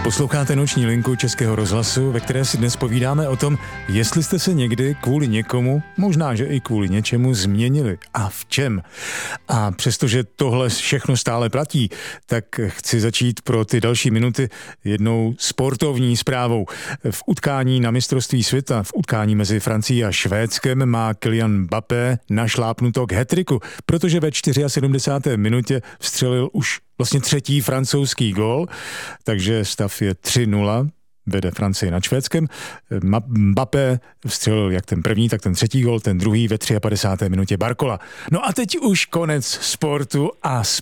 Posloucháte Noční linku Českého rozhlasu, ve které si dnes povídáme o tom, jestli jste se někdy kvůli někomu, možná že i kvůli něčemu změnili a v čem. A přestože tohle všechno stále platí, tak chci začít pro ty další minuty jednou sportovní zprávou. V utkání na mistrovství světa, v utkání mezi Francií a Švédskem má Kylian Mbappé našlápnuto k hat-tricku, protože ve 74. minutě vstřelil už vlastně třetí francouzský gól, takže stav je 3-0, vede Francie nad Švédskem. Mbappé vstřelil jak ten první, tak ten třetí gól, ten druhý ve 53. minutě Barcola. No a teď už konec sportu a